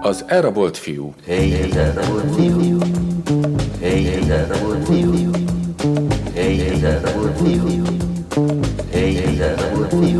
Az erre volt fiú. Hey, az erre volt fiú. Hey, az erre volt fiú. Hey, az erre volt fiú. Hey, az erre volt fiú.